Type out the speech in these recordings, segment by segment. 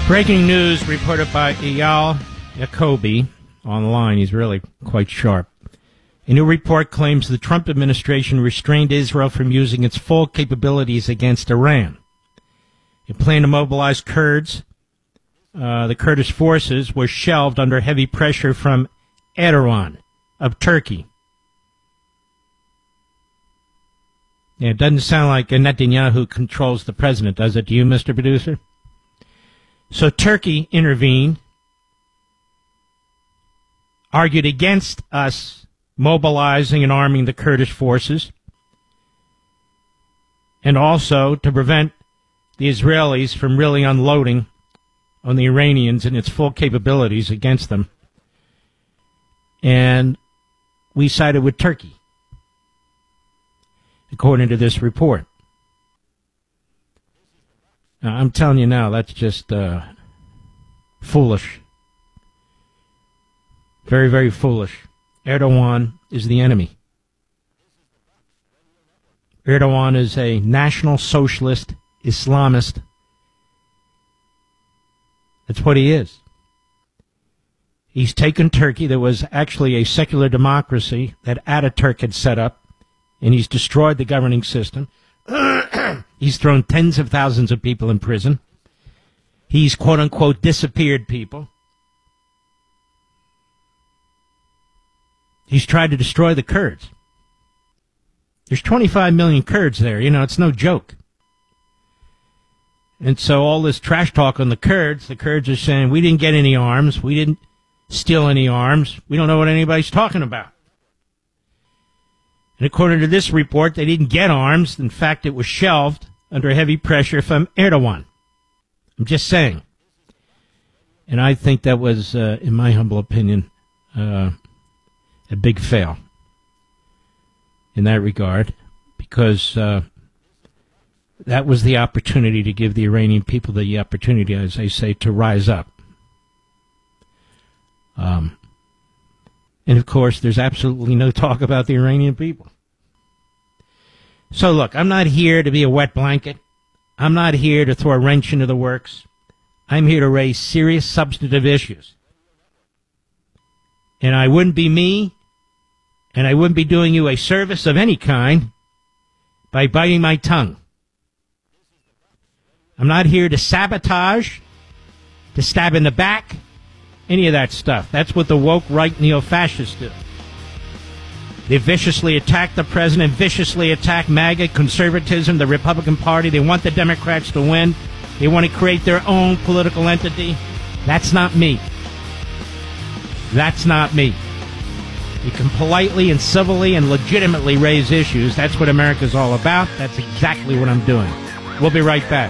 Breaking news reported by Eyal Jacoby online. He's really quite sharp. A new report claims the Trump administration restrained Israel from using its full capabilities against Iran. A plan to mobilize Kurds, the Kurdish forces, was shelved under heavy pressure from Erdogan of Turkey. Yeah, it doesn't sound like Netanyahu controls the president, does it to you, Mr. Producer? So Turkey intervened, argued against us mobilizing and arming the Kurdish forces, and also to prevent the Israelis from really unloading on the Iranians and its full capabilities against them. And we sided with Turkey, according to this report. Now, I'm telling you now, that's just foolish. Very, very foolish. Erdogan is the enemy. Erdogan is a National Socialist Islamist. That's what he is. He's taken Turkey, that was actually a secular democracy that Ataturk had set up, and he's destroyed the governing system. He's thrown tens of thousands of people in prison. He's, quote-unquote, disappeared people. He's tried to destroy the Kurds. There's 25 million Kurds there. You know, it's no joke. And so all this trash talk on the Kurds are saying, we didn't get any arms. We didn't steal any arms. We don't know what anybody's talking about. And according to this report, they didn't get arms. In fact, it was shelved under heavy pressure from Erdogan. I'm just saying. And I think that was, in my humble opinion, a big fail in that regard, because that was the opportunity to give the Iranian people the opportunity, as I say, to rise up. And, of course, there's absolutely no talk about the Iranian people. So, look, I'm not here to be a wet blanket. I'm not here to throw a wrench into the works. I'm here to raise serious, substantive issues. And I wouldn't be me, and I wouldn't be doing you a service of any kind by biting my tongue. I'm not here to sabotage, to stab in the back, any of that stuff. That's what the woke right neo-fascists do. They viciously attack the president, viciously attack MAGA, conservatism, the Republican Party. They want the Democrats to win. They want to create their own political entity. That's not me. That's not me. You can politely and civilly and legitimately raise issues. That's what America's all about. That's exactly what I'm doing. We'll be right back.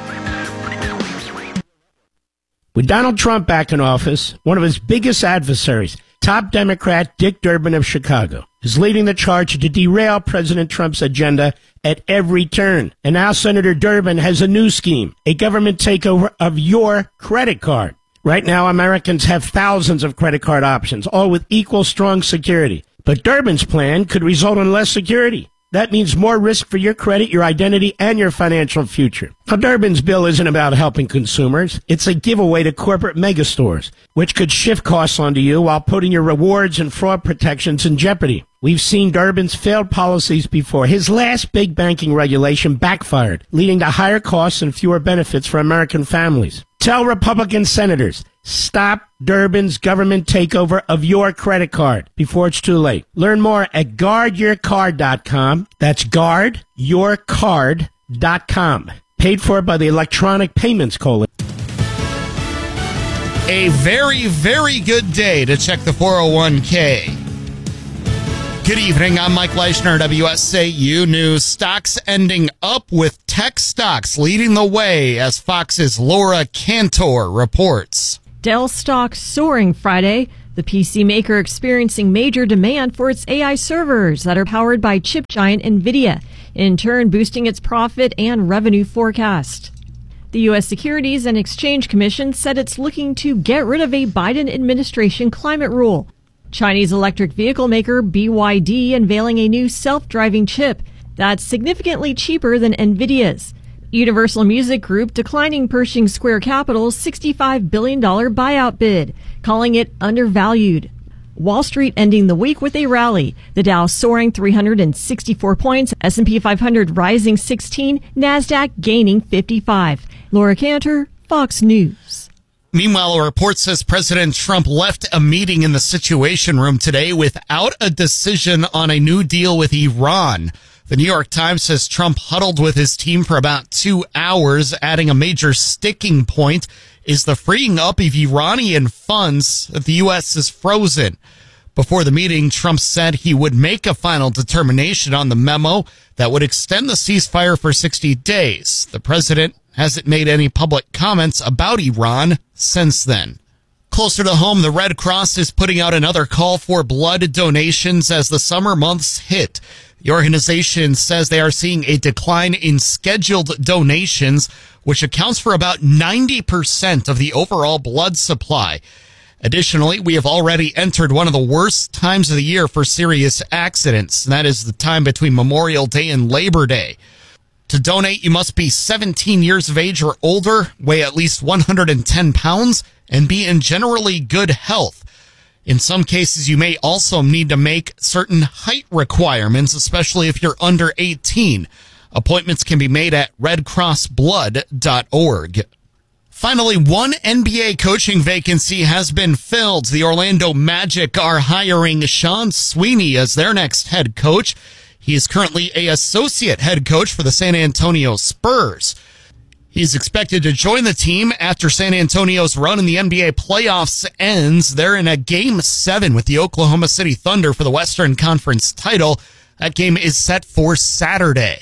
With Donald Trump back in office, one of his biggest adversaries, top Democrat Dick Durbin of Chicago, is leading the charge to derail President Trump's agenda at every turn. And now Senator Durbin has a new scheme, a government takeover of your credit card. Right now, Americans have thousands of credit card options, all with equal strong security. But Durbin's plan could result in less security. That means more risk for your credit, your identity, and your financial future. Now, Durbin's bill isn't about helping consumers. It's a giveaway to corporate megastores, which could shift costs onto you while putting your rewards and fraud protections in jeopardy. We've seen Durbin's failed policies before. His last big banking regulation backfired, leading to higher costs and fewer benefits for American families. Tell Republican senators, stop Durbin's government takeover of your credit card before it's too late. Learn more at guardyourcard.com. That's guardyourcard.com. Paid for by the Electronic Payments Coalition. A very, very good day to check the 401k. Good evening, I'm Mike Leishner, WSAU News. Stocks ending up with tech stocks leading the way as Fox's Laura Cantor reports. Dell stock soaring Friday. The PC maker experiencing major demand for its AI servers that are powered by chip giant NVIDIA, in turn boosting its profit and revenue forecast. The U.S. Securities and Exchange Commission said it's looking to get rid of a Biden administration climate rule. Chinese electric vehicle maker BYD unveiling a new self-driving chip that's significantly cheaper than NVIDIA's. Universal Music Group declining Pershing Square Capital's $65 billion buyout bid, calling it undervalued. Wall Street ending the week with a rally. The Dow soaring 364 points, S&P 500 rising 16, NASDAQ gaining 55. Laura Cantor, Fox News. Meanwhile, a report says President Trump left a meeting in the Situation Room today without a decision on a new deal with Iran. The New York Times says Trump huddled with his team for about 2 hours, adding a major sticking point is the freeing up of Iranian funds that the U.S. has frozen. Before the meeting, Trump said he would make a final determination on the memo that would extend the ceasefire for 60 days. The president hasn't made any public comments about Iran since then. Closer to home, the Red Cross is putting out another call for blood donations as the summer months hit. The organization says they are seeing a decline in scheduled donations, which accounts for about 90% of the overall blood supply. Additionally, we have already entered one of the worst times of the year for serious accidents, and that is the time between Memorial Day and Labor Day. To donate, you must be 17 years of age or older, weigh at least 110 pounds, and be in generally good health. In some cases, you may also need to make certain height requirements, especially if you're under 18. Appointments can be made at redcrossblood.org. Finally, one NBA coaching vacancy has been filled. The Orlando Magic are hiring Sean Sweeney as their next head coach. He is currently an associate head coach for the San Antonio Spurs. He's expected to join the team after San Antonio's run in the NBA playoffs ends. They're in a Game 7 with the Oklahoma City Thunder for the Western Conference title. That game is set for Saturday.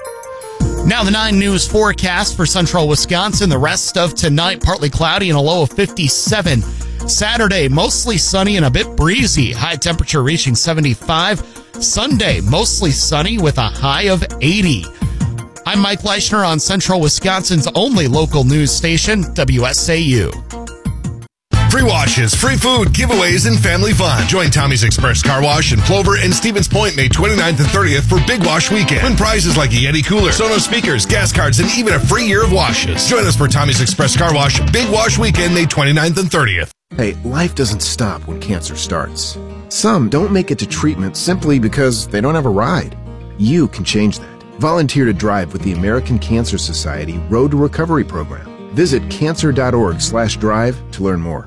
Now the 9 News forecast for central Wisconsin. The rest of tonight, partly cloudy and a low of 57. Saturday, mostly sunny and a bit breezy. High temperature reaching 75. Sunday, mostly sunny with a high of 80. I'm Mike Leishner on Central Wisconsin's only local news station, WSAU. Free washes, free food, giveaways, and family fun. Join Tommy's Express Car Wash in Plover and Stevens Point May 29th and 30th for Big Wash Weekend. Win prizes like a Yeti cooler, Sonos speakers, gas cards, and even a free year of washes. Join us for Tommy's Express Car Wash Big Wash Weekend May 29th and 30th. Hey, life doesn't stop when cancer starts. Some don't make it to treatment simply because they don't have a ride. You can change that. Volunteer to drive with the American Cancer Society Road to Recovery program. Visit cancer.org/drive to learn more.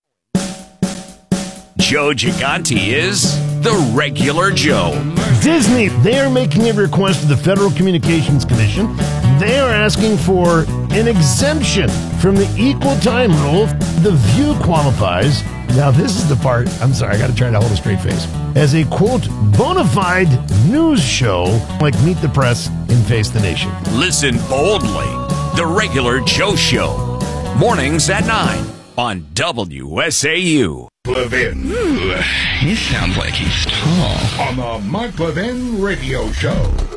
Joe Gigante is the regular Joe. Disney, they are making a request to the Federal Communications Commission. They are asking for an exemption from the equal time rule. The View qualifies. Now, this is the part, I'm sorry, I got to try to hold a straight face. As a, quote, bona fide news show like Meet the Press and Face the Nation. Listen boldly. The regular Joe Show. Mornings at 9 on WSAU. Levin. He sounds like he's tall. On the Mike Levin Radio Show.